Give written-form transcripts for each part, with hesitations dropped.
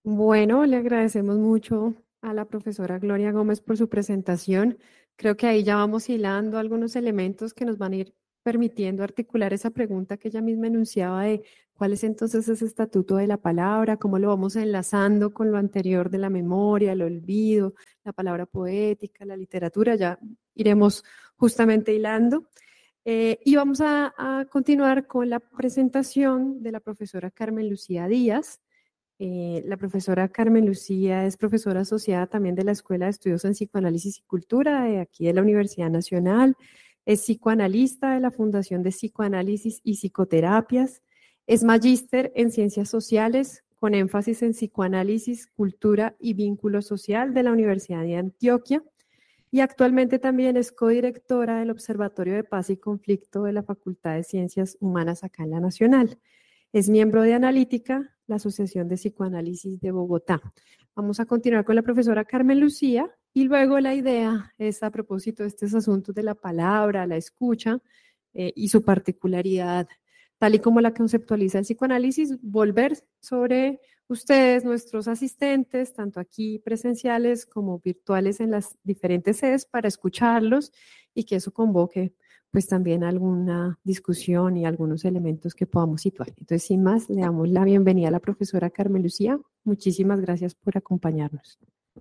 Bueno, le agradecemos mucho a la profesora Gloria Gómez por su presentación. Creo que ahí ya vamos hilando algunos elementos que nos van a ir permitiendo articular esa pregunta que ella misma enunciaba de cuál es entonces ese estatuto de la palabra, cómo lo vamos enlazando con lo anterior de la memoria, el olvido, la palabra poética, la literatura. Ya iremos justamente hilando. Y vamos a continuar con la presentación de la profesora Carmen Lucía Díaz. La profesora Carmen Lucía es profesora asociada también de la Escuela de Estudios en Psicoanálisis y Cultura de aquí de la Universidad Nacional. Es psicoanalista de la Fundación de Psicoanálisis y Psicoterapias. Es magíster en Ciencias Sociales con énfasis en psicoanálisis, cultura y vínculo social de la Universidad de Antioquia. Y actualmente también es codirectora del Observatorio de Paz y Conflicto de la Facultad de Ciencias Humanas acá en la Nacional. Es miembro de Analítica, la Asociación de Psicoanálisis de Bogotá. Vamos a continuar con la profesora Carmen Lucía y luego la idea es a propósito de estos asuntos de la palabra, la escucha y su particularidad, tal y como la conceptualiza el psicoanálisis, volver sobre ustedes, nuestros asistentes, tanto aquí presenciales como virtuales en las diferentes sedes, para escucharlos y que eso convoque pues también alguna discusión y algunos elementos que podamos situar. Entonces, sin más, le damos la bienvenida a la profesora Carmen Lucía. Muchísimas gracias por acompañarnos.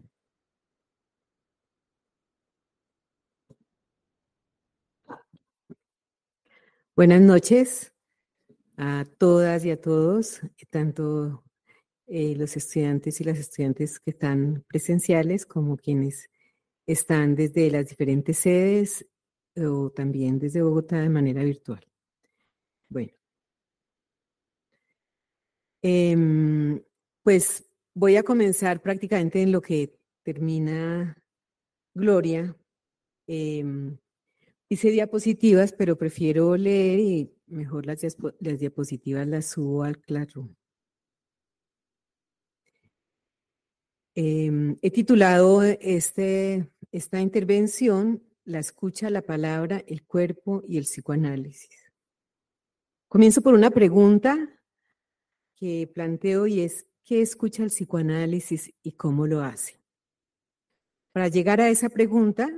Buenas noches a todas y a todos, tanto los estudiantes y las estudiantes que están presenciales como quienes están desde las diferentes sedes o también desde Bogotá de manera virtual. Bueno, em, pues voy a comenzar prácticamente en lo que termina Gloria. Hice diapositivas, pero prefiero leer y mejor las diapositivas las subo al Classroom. He titulado esta intervención La escucha, la palabra, el cuerpo y el psicoanálisis. Comienzo por una pregunta que planteo y es, ¿qué escucha el psicoanálisis y cómo lo hace? Para llegar a esa pregunta,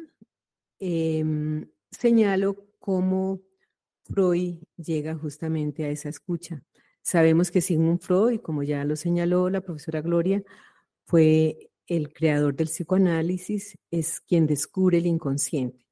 señalo cómo Freud llega justamente a esa escucha. Sabemos que Sigmund Freud, como ya lo señaló la profesora Gloria, fue el creador del psicoanálisis, es quien descubre el inconsciente.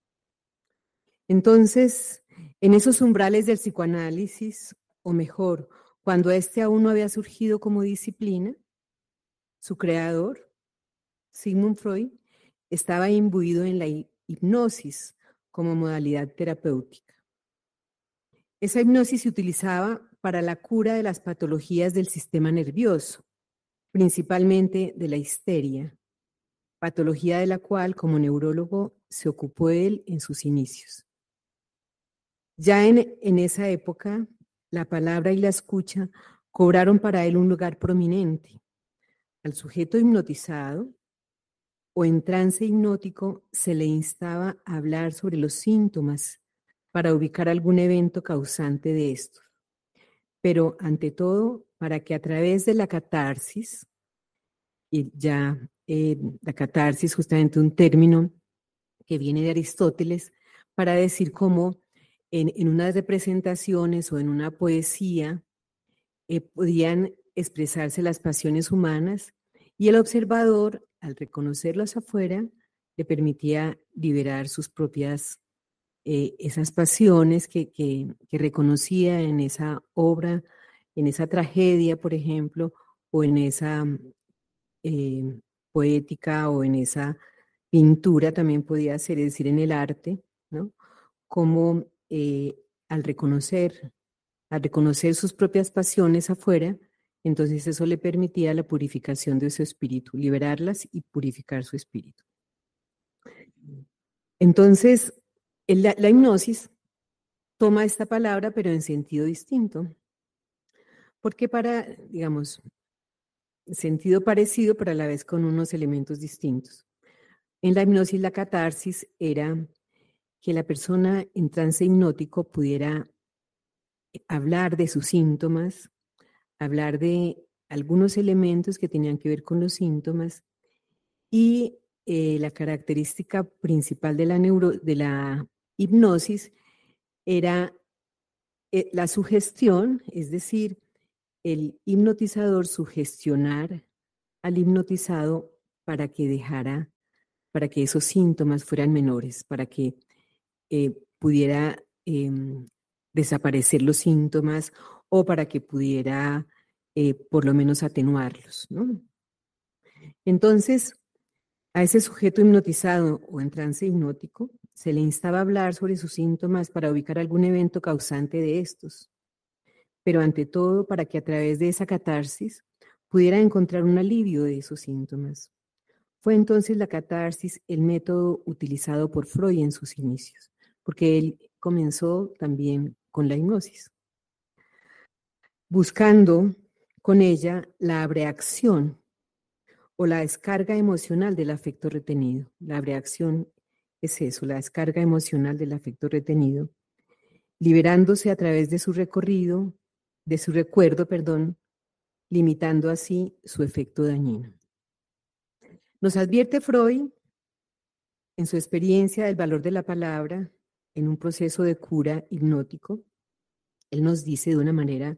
Entonces, en esos umbrales del psicoanálisis, o mejor, cuando este aún no había surgido como disciplina, su creador, Sigmund Freud, estaba imbuido en la hipnosis como modalidad terapéutica. Esa hipnosis se utilizaba para la cura de las patologías del sistema nervioso, principalmente de la histeria, patología de la cual como neurólogo se ocupó él en sus inicios. Ya en esa época, la palabra y la escucha cobraron para él un lugar prominente. Al sujeto hipnotizado o en trance hipnótico se le instaba a hablar sobre los síntomas para ubicar algún evento causante de estos. Pero ante todo, para que a través de la catarsis, y ya la catarsis justamente un término que viene de Aristóteles, para decir cómo en unas representaciones o en una poesía podían expresarse las pasiones humanas y el observador, al reconocerlas afuera, le permitía liberar sus propias, esas pasiones que reconocía en esa obra, en esa tragedia, por ejemplo, o en esa eh, poética o en esa pintura también podía ser, es decir, en el arte, ¿no? Como al reconocer sus propias pasiones afuera, entonces eso le permitía la purificación de su espíritu, liberarlas y purificar su espíritu. Entonces, la hipnosis toma esta palabra, pero en sentido distinto, porque para, digamos, sentido parecido, pero a la vez con unos elementos distintos. En la hipnosis, la catarsis era que la persona en trance hipnótico pudiera hablar de sus síntomas, hablar de algunos elementos que tenían que ver con los síntomas y la característica principal de la hipnosis era la sugestión, es decir, el hipnotizador sugestionar al hipnotizado para que esos síntomas fueran menores, para que pudiera desaparecer los síntomas o para que pudiera por lo menos atenuarlos, ¿no? Entonces, a ese sujeto hipnotizado o en trance hipnótico se le instaba a hablar sobre sus síntomas para ubicar algún evento causante de estos, pero ante todo para que a través de esa catarsis pudiera encontrar un alivio de esos síntomas. Fue entonces la catarsis el método utilizado por Freud en sus inicios, porque él comenzó también con la hipnosis, buscando con ella la abreacción o la descarga emocional del afecto retenido. La abreacción es eso, la descarga emocional del afecto retenido, liberándose a través de su recorrido, de su recuerdo, perdón, limitando así su efecto dañino. Nos advierte Freud, en su experiencia del valor de la palabra, en un proceso de cura hipnótico, él nos dice de una manera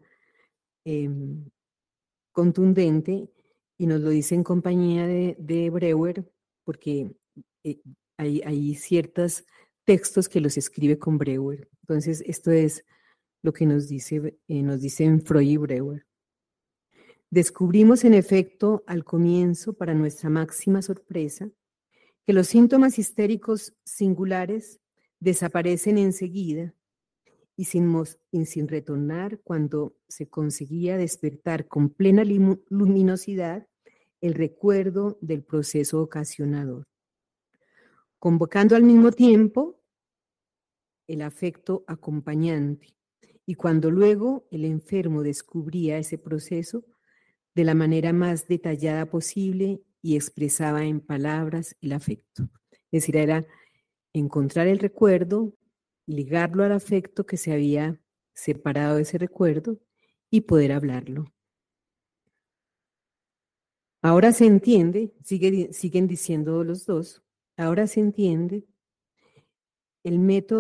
contundente, y nos lo dice en compañía de Breuer, porque hay ciertos textos que los escribe con Breuer. Entonces, esto es lo que nos dicen Freud y Breuer. Descubrimos, en efecto, al comienzo, para nuestra máxima sorpresa, que los síntomas histéricos singulares desaparecen enseguida y sin retornar cuando se conseguía despertar con plena luminosidad el recuerdo del proceso ocasionador, convocando al mismo tiempo el afecto acompañante. Y cuando luego el enfermo descubría ese proceso de la manera más detallada posible y expresaba en palabras el afecto. Es decir, era encontrar el recuerdo, ligarlo al afecto que se había separado de ese recuerdo y poder hablarlo. Ahora se entiende, siguen diciendo los dos, ahora se entiende el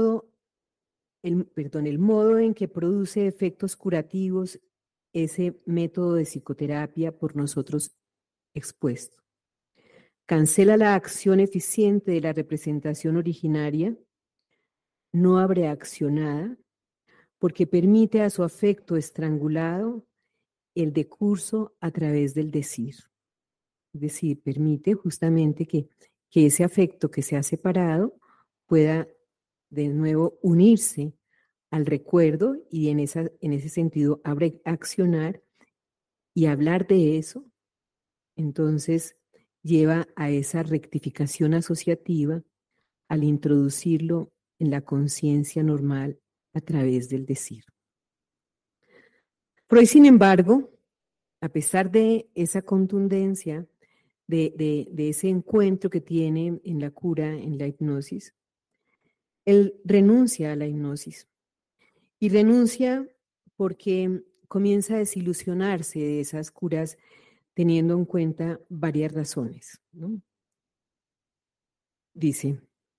modo en que produce efectos curativos ese método de psicoterapia por nosotros expuesto. Cancela la acción eficiente de la representación originaria, no abreaccionada, porque permite a su afecto estrangulado el decurso a través del decir. Es decir, permite justamente que ese afecto que se ha separado pueda de nuevo unirse al recuerdo y en ese sentido accionar y hablar de eso. Entonces lleva a esa rectificación asociativa al introducirlo en la conciencia normal a través del decir. Freud, sin embargo, a pesar de esa contundencia, de ese encuentro que tiene en la cura, en la hipnosis, él renuncia a la hipnosis. Y renuncia porque comienza a desilusionarse de esas curas teniendo en cuenta varias razones, ¿no? Dice,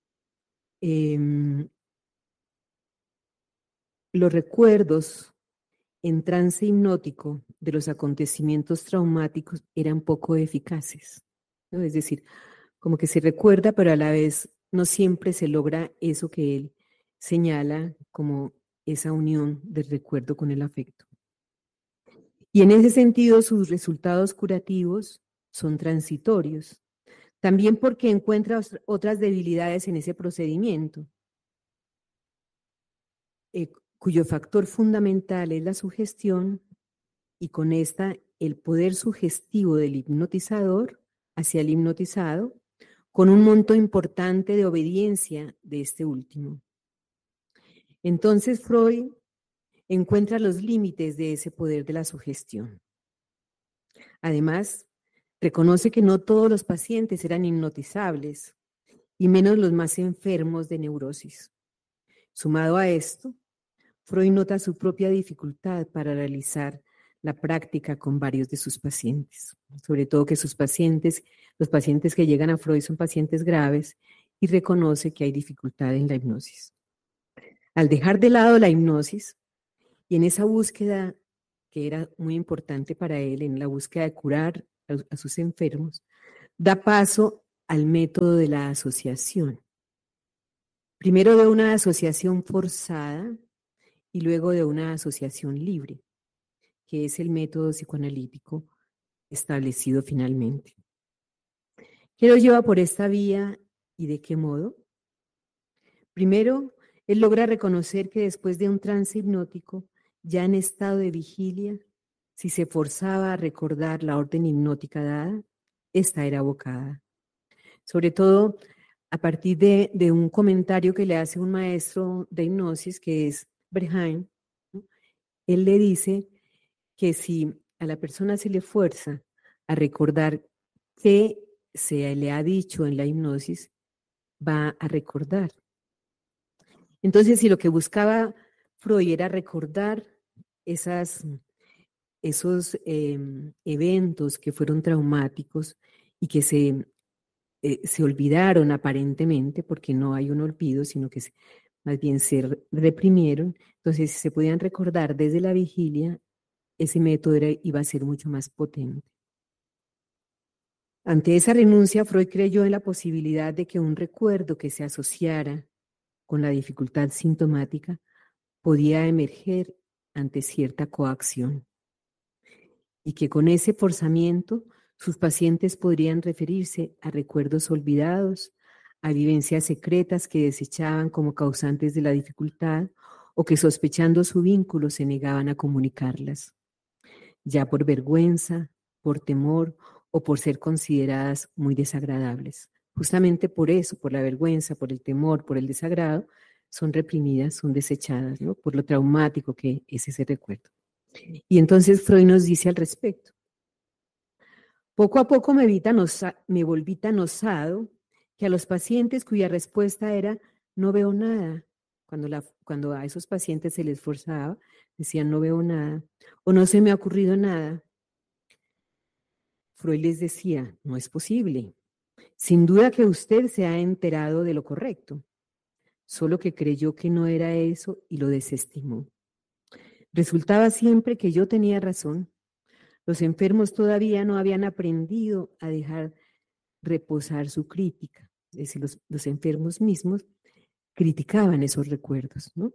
los recuerdos en trance hipnótico de los acontecimientos traumáticos eran poco eficaces, ¿no? Es decir, como que se recuerda, pero a la vez no siempre se logra eso que él señala como esa unión del recuerdo con el afecto. Y en ese sentido, sus resultados curativos son transitorios, también porque encuentra otras debilidades en ese procedimiento, cuyo factor fundamental es la sugestión y con esta el poder sugestivo del hipnotizador hacia el hipnotizado, con un monto importante de obediencia de este último. Entonces Freud encuentra los límites de ese poder de la sugestión. Además, reconoce que no todos los pacientes eran hipnotizables, y menos los más enfermos de neurosis. Sumado a esto, Freud nota su propia dificultad para realizar la práctica con varios de sus pacientes, sobre todo que los pacientes que llegan a Freud son pacientes graves y reconoce que hay dificultad en la hipnosis. Al dejar de lado la hipnosis y en esa búsqueda que era muy importante para él, en la búsqueda de curar a sus enfermos, da paso al método de la asociación. Primero de una asociación forzada y luego de una asociación libre, que es el método psicoanalítico establecido finalmente. ¿Qué lo lleva por esta vía y de qué modo? Primero, él logra reconocer que después de un trance hipnótico, ya en estado de vigilia, si se forzaba a recordar la orden hipnótica dada, esta era evocada. Sobre todo a partir de un comentario que le hace un maestro de hipnosis, que es Berheim, ¿no? Él le dice que si a la persona se le fuerza a recordar qué se le ha dicho en la hipnosis, va a recordar. Entonces, si lo que buscaba Freud era recordar esos eventos que fueron traumáticos y que se olvidaron aparentemente, porque no hay un olvido, sino que más bien se reprimieron, entonces si se podían recordar desde la vigilia, ese método iba a ser mucho más potente. Ante esa renuncia, Freud creyó en la posibilidad de que un recuerdo que se asociara con la dificultad sintomática podía emerger ante cierta coacción y que con ese forzamiento sus pacientes podrían referirse a recuerdos olvidados, a vivencias secretas que desechaban como causantes de la dificultad o que sospechando su vínculo se negaban a comunicarlas, ya por vergüenza, por temor o por ser consideradas muy desagradables. Justamente por eso, por la vergüenza, por el temor, por el desagrado, son reprimidas, son desechadas, ¿no? Por lo traumático que es ese recuerdo. Y entonces Freud nos dice al respecto: poco a poco me volví tan osado que a los pacientes cuya respuesta era no veo nada, cuando a esos pacientes se les forzaba, decían no veo nada, o no se me ha ocurrido nada. Freud les decía, no es posible. Sin duda que usted se ha enterado de lo correcto, solo que creyó que no era eso y lo desestimó. Resultaba siempre que yo tenía razón. Los enfermos todavía no habían aprendido a dejar reposar su crítica. Es decir, los enfermos mismos criticaban esos recuerdos, ¿no?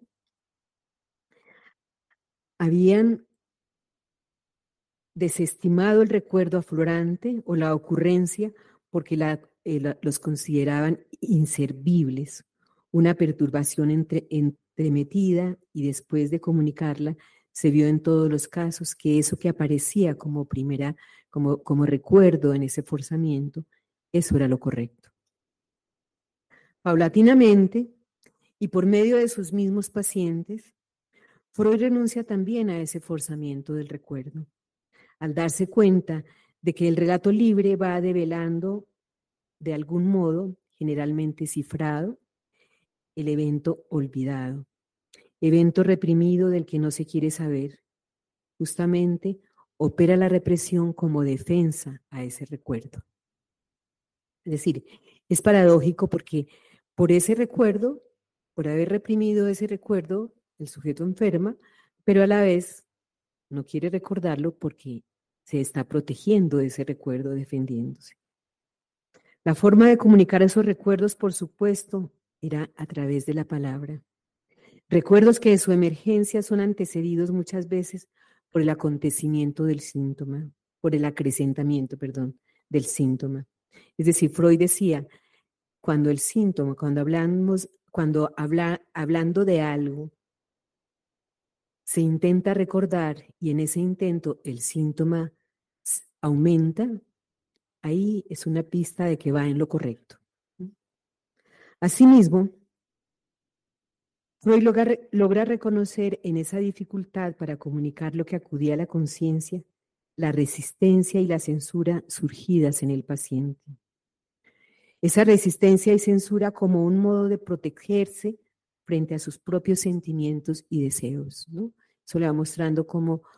Habían desestimado el recuerdo aflorante o la ocurrencia porque los consideraban inservibles, una perturbación entremetida, y después de comunicarla se vio en todos los casos que eso que aparecía como recuerdo en ese forzamiento, eso era lo correcto. Paulatinamente, y por medio de sus mismos pacientes, Freud renuncia también a ese forzamiento del recuerdo, al darse cuenta de que el relato libre va develando de algún modo, generalmente cifrado, el evento olvidado, evento reprimido del que no se quiere saber. Justamente opera la represión como defensa a ese recuerdo. Es decir, es paradójico porque por ese recuerdo, por haber reprimido ese recuerdo, el sujeto enferma, pero a la vez no quiere recordarlo porque se está protegiendo de ese recuerdo, defendiéndose. La forma de comunicar esos recuerdos, por supuesto, era a través de la palabra. Recuerdos que de su emergencia son antecedidos muchas veces por el acontecimiento del síntoma, por el acrecentamiento, perdón, del síntoma. Es decir, Freud decía, cuando el síntoma, hablando de algo, se intenta recordar y en ese intento el síntoma aumenta, ahí es una pista de que va en lo correcto. Asimismo, Freud logra reconocer en esa dificultad para comunicar lo que acudía a la conciencia, la resistencia y la censura surgidas en el paciente. Esa resistencia y censura como un modo de protegerse frente a sus propios sentimientos y deseos, ¿no? Eso le va mostrando cómo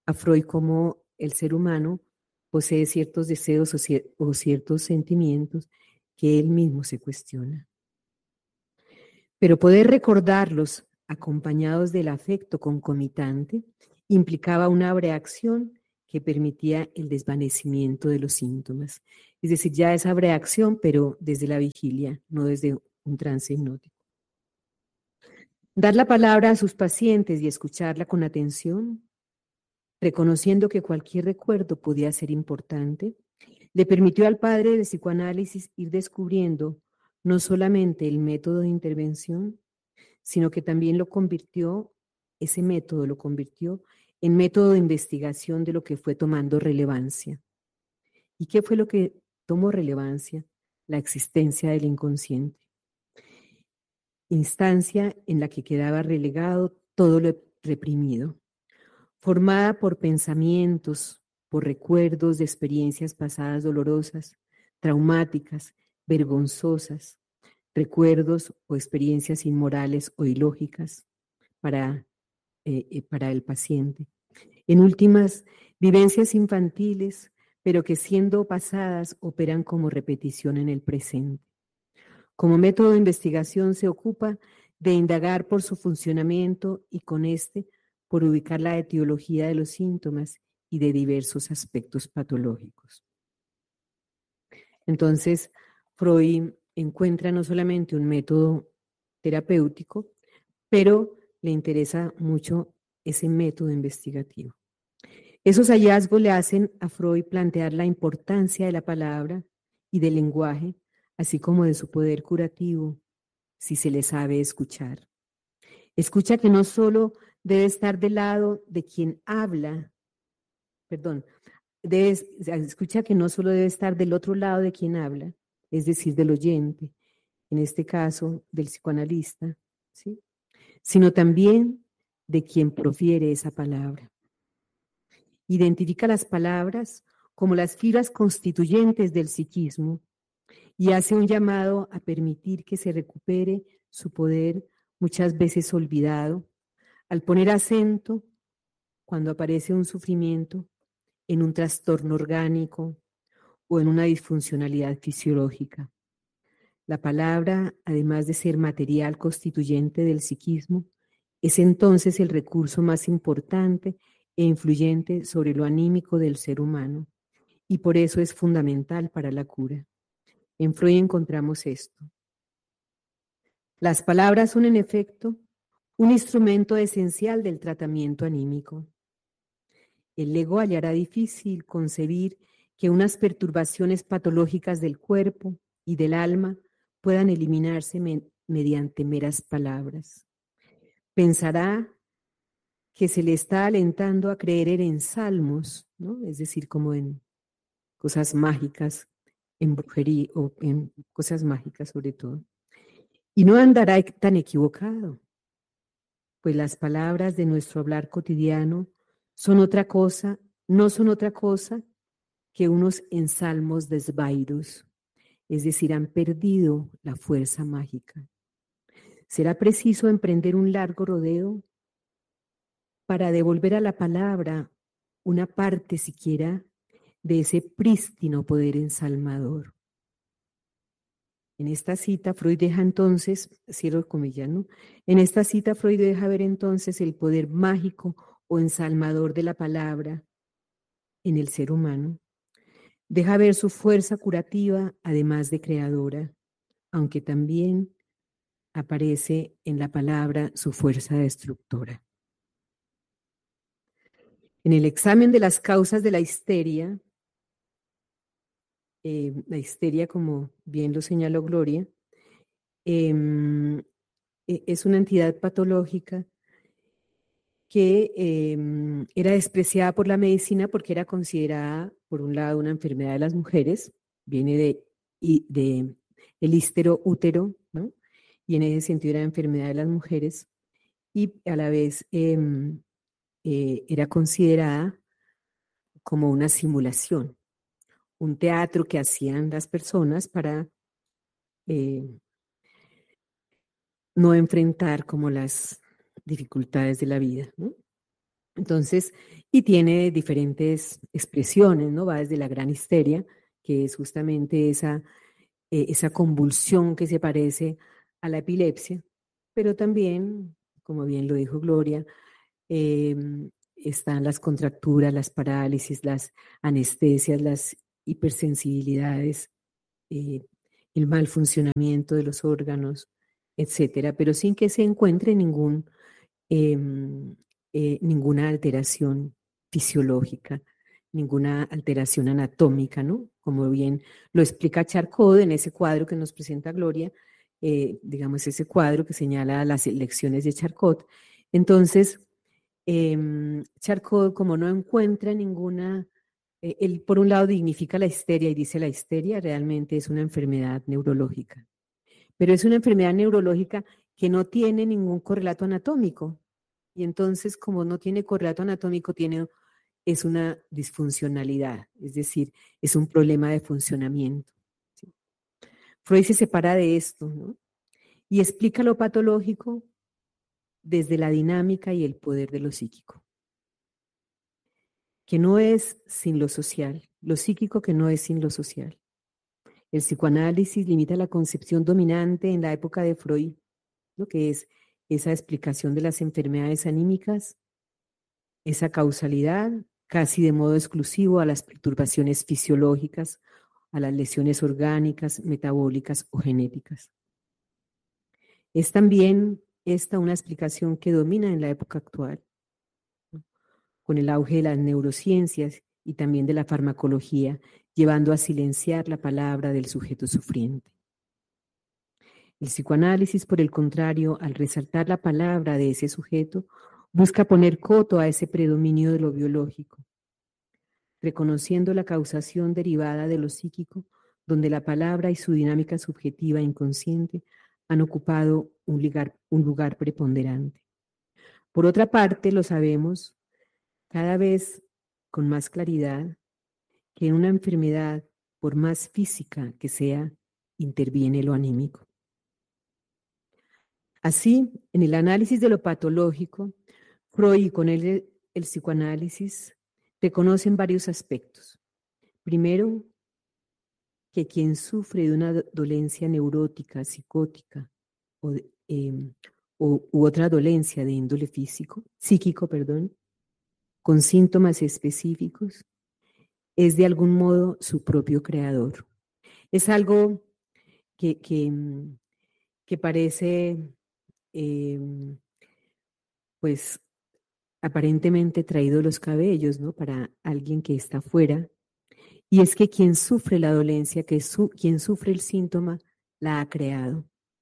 a Freud como el ser humano posee ciertos deseos o ciertos sentimientos que él mismo se cuestiona. Pero poder recordarlos acompañados del afecto concomitante implicaba una abreacción que permitía el desvanecimiento de los síntomas. Es decir, ya esa abreacción, pero desde la vigilia, no desde un trance hipnótico. Dar la palabra a sus pacientes y escucharla con atención, reconociendo que cualquier recuerdo podía ser importante, le permitió al padre del psicoanálisis ir descubriendo no solamente el método de intervención, sino que también ese método lo convirtió en método de investigación de lo que fue tomando relevancia. ¿Y qué fue lo que tomó relevancia? La existencia del inconsciente. Instancia en la que quedaba relegado todo lo reprimido, formada por pensamientos, por recuerdos de experiencias pasadas dolorosas, traumáticas, vergonzosas, recuerdos o experiencias inmorales o ilógicas para el paciente. En últimas, vivencias infantiles, pero que siendo pasadas operan como repetición en el presente. Como método de investigación se ocupa de indagar por su funcionamiento y con por ubicar la etiología de los síntomas y de diversos aspectos patológicos. Entonces, Freud encuentra no solamente un método terapéutico, pero le interesa mucho ese método investigativo. Esos hallazgos le hacen a Freud plantear la importancia de la palabra y del lenguaje, así como de su poder curativo, si se le sabe escuchar. Escucha que no solo debe estar del lado de quien habla, escucha que no solo debe estar del otro lado de quien habla, es decir, del oyente, en este caso del psicoanalista, ¿sí? Sino también de quien profiere esa palabra. Identifica las palabras como las fibras constituyentes del psiquismo y hace un llamado a permitir que se recupere su poder muchas veces olvidado, al poner acento cuando aparece un sufrimiento en un trastorno orgánico o en una disfuncionalidad fisiológica. La palabra, además de ser material constituyente del psiquismo, es entonces el recurso más importante e influyente sobre lo anímico del ser humano, y por eso es fundamental para la cura. En Freud encontramos esto. Las palabras son, en efecto, un instrumento esencial del tratamiento anímico. El ego hallará difícil concebir que unas perturbaciones patológicas del cuerpo y del alma puedan eliminarse mediante meras palabras. Pensará que se le está alentando a creer en salmos, ¿no? Es decir, como en cosas mágicas, en brujería o en cosas mágicas sobre todo. Y no andará tan equivocado, pues las palabras de nuestro hablar cotidiano no son otra cosa que unos ensalmos desvairos, es decir, han perdido la fuerza mágica. Será preciso emprender un largo rodeo para devolver a la palabra una parte siquiera de ese prístino poder ensalmador. En esta cita, Freud deja entonces, cierro comillas, ¿no? En esta cita, Freud deja ver entonces el poder mágico o ensalmador de la palabra en el ser humano. Deja ver su fuerza curativa, además de creadora, aunque también aparece en la palabra su fuerza destructora. En el examen de las causas de la histeria, como bien lo señaló Gloria, es una entidad patológica que era despreciada por la medicina porque era considerada, por un lado, una enfermedad de las mujeres, viene de el hístero útero, ¿no? Y en ese sentido era enfermedad de las mujeres, y a la vez era considerada como una simulación, un teatro que hacían las personas para no enfrentar como las dificultades de la vida, ¿no? Entonces, y tiene diferentes expresiones, ¿no? Va desde la gran histeria, que es justamente esa convulsión que se parece a la epilepsia, pero también, como bien lo dijo Gloria, están las contracturas, las parálisis, las anestesias, las hipersensibilidades, eh, el mal funcionamiento de los órganos, etcétera, pero sin que se encuentre ninguna alteración fisiológica, ninguna alteración anatómica, ¿no? Como bien lo explica Charcot en ese cuadro que nos presenta Gloria, digamos ese cuadro que señala las lecciones de Charcot. Entonces, Charcot, como no encuentra ninguna, él por un lado dignifica la histeria y dice la histeria realmente es una enfermedad neurológica, pero es una enfermedad neurológica que no tiene ningún correlato anatómico. Y entonces, como no tiene correlato anatómico, es una disfuncionalidad, es decir, es un problema de funcionamiento. ¿Sí? Freud se separa de esto, ¿no? Y explica lo patológico desde la dinámica y el poder de lo psíquico, que no es sin lo social, lo psíquico que no es sin lo social. El psicoanálisis limita la concepción dominante en la época de Freud, ¿no? Que es esa explicación de las enfermedades anímicas, esa causalidad casi de modo exclusivo a las perturbaciones fisiológicas, a las lesiones orgánicas, metabólicas o genéticas. Es también esta una explicación que domina en la época actual, ¿no? Con el auge de las neurociencias y también de la farmacología, llevando a silenciar la palabra del sujeto sufriente. El psicoanálisis, por el contrario, al resaltar la palabra de ese sujeto, busca poner coto a ese predominio de lo biológico, reconociendo la causación derivada de lo psíquico, donde la palabra y su dinámica subjetiva e inconsciente han ocupado un lugar preponderante. Por otra parte, lo sabemos cada vez con más claridad que en una enfermedad, por más física que sea, interviene lo anímico. Así, en el análisis de lo patológico, Freud y con él el psicoanálisis reconocen varios aspectos. Primero, que quien sufre de una dolencia neurótica, psicótica o, u otra dolencia de índole psíquico, con síntomas específicos, es de algún modo su propio creador. Es algo que parece, pues, aparentemente traído los cabellos, ¿no? Para alguien que está fuera. Y es que quien sufre la dolencia, quien sufre el síntoma, la ha creado.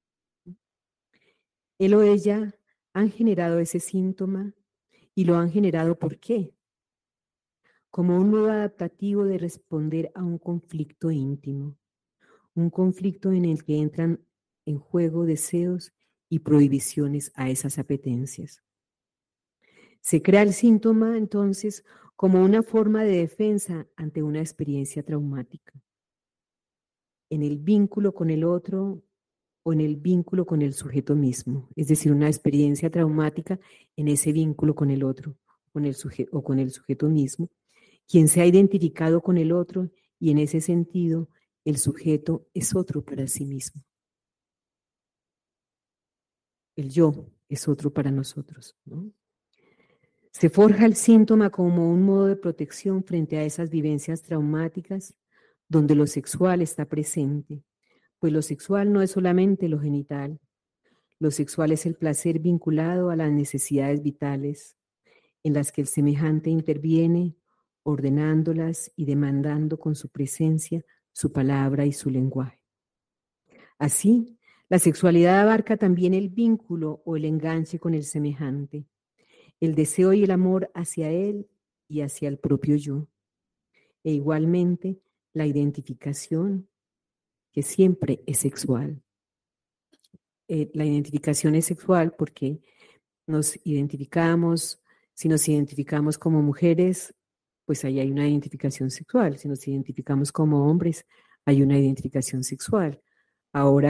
Él o ella han generado ese síntoma y lo han generado ¿por qué? Como un modo adaptativo de responder a un conflicto íntimo, un conflicto en el que entran en juego deseos y prohibiciones a esas apetencias. Se crea el síntoma entonces como una forma de defensa ante una experiencia traumática. En el vínculo con el otro o en el vínculo con el sujeto mismo, es decir, una experiencia traumática en ese vínculo con el otro o con el sujeto mismo, quien se ha identificado con el otro y en ese sentido el sujeto es otro para sí mismo. El yo es otro para nosotros, ¿no? Se forja el síntoma como un modo de protección frente a esas vivencias traumáticas donde lo sexual está presente, pues lo sexual no es solamente lo genital, lo sexual es el placer vinculado a las necesidades vitales, en las que el semejante interviene, ordenándolas y demandando con su presencia, su palabra y su lenguaje. Así, la sexualidad abarca también el vínculo o el enganche con el semejante, el deseo y el amor hacia él y hacia el propio yo, e igualmente la identificación, que siempre es sexual. La identificación es sexual porque nos identificamos, si nos identificamos como mujeres, pues ahí hay una identificación sexual. Si nos identificamos como hombres, hay una identificación sexual. Ahora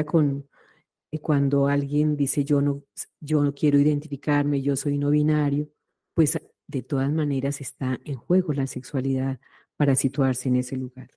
cuando alguien dice yo no quiero identificarme, yo soy no binario, pues de todas maneras está en juego la sexualidad para situarse en ese lugar.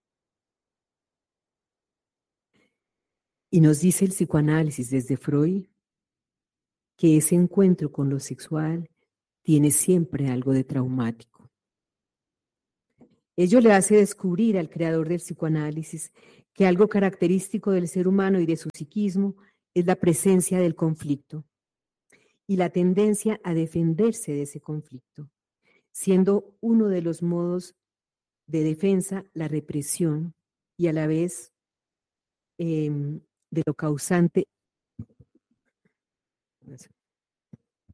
Y nos dice el psicoanálisis desde Freud que ese encuentro con lo sexual tiene siempre algo de traumático. Ello le hace descubrir al creador del psicoanálisis que algo característico del ser humano y de su psiquismo es la presencia del conflicto y la tendencia a defenderse de ese conflicto, siendo uno de los modos de defensa la represión y a la vez de lo causante.